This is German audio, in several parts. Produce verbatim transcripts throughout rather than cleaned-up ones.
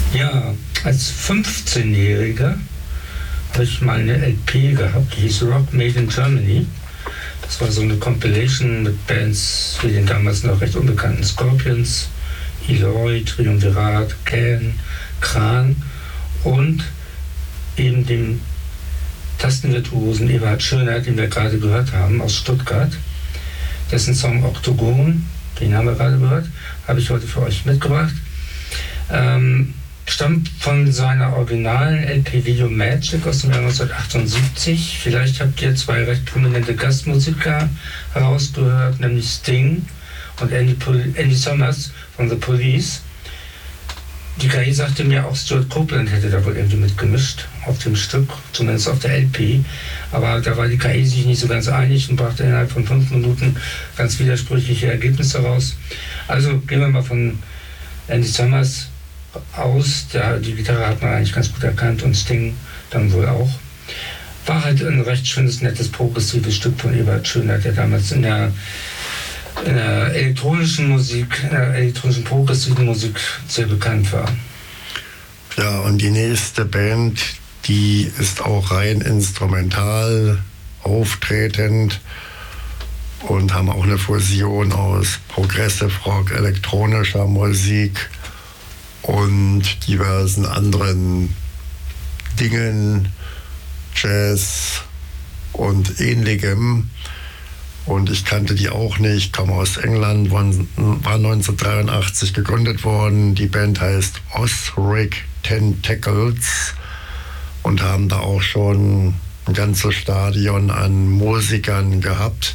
Ja, als fünfzehnjähriger habe ich mal eine L P gehabt, die hieß Rock Made in Germany. Das war so eine Compilation mit Bands wie den damals noch recht unbekannten Scorpions, Eloy, Triumvirat, Can, Kran und eben dem Tastenvirtuosen Eberhard Schöner, den wir gerade gehört haben, aus Stuttgart. Dessen Song Oktogon, den haben wir gerade gehört, habe ich heute für euch mitgebracht. Ähm, stammt von seiner originalen L P Video Magic aus dem Jahr neunzehnhundertachtundsiebzig. Vielleicht habt ihr zwei recht prominente Gastmusiker herausgehört, nämlich Sting und Andy, Pol- Andy Summers von The Police. Die K I sagte mir, auch Stuart Copeland hätte da wohl irgendwie mitgemischt auf dem Stück, zumindest auf der L P. Aber da war die K I sich nicht so ganz einig und brachte innerhalb von fünf Minuten ganz widersprüchliche Ergebnisse raus. Also gehen wir mal von Andy Summers aus. Der, die Gitarre hat man eigentlich ganz gut erkannt und Sting dann wohl auch. War halt ein recht schönes, nettes, progressives Stück von Eberhard Schöner, der damals in der in der elektronischen Musik, in der elektronischen progressiven Musik sehr bekannt war. Ja, und die nächste Band, die ist auch rein instrumental auftretend und haben auch eine Fusion aus Progressive Rock, elektronischer Musik und diversen anderen Dingen, Jazz und ähnlichem. Und ich kannte die auch nicht, komme aus England, war neunzehnhundertdreiundachtzig gegründet worden. Die Band heißt Osric Tentacles und haben da auch schon ein ganzes Stadion an Musikern gehabt.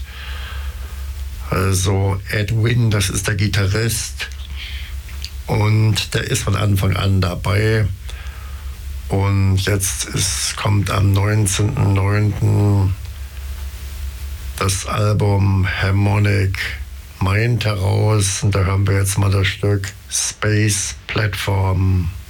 Also Edwin, das ist der Gitarrist und der ist von Anfang an dabei. Und jetzt ist, kommt am neunzehnten neunten das Album Harmonic Mind heraus und da hören wir jetzt mal das Stück Space Platform.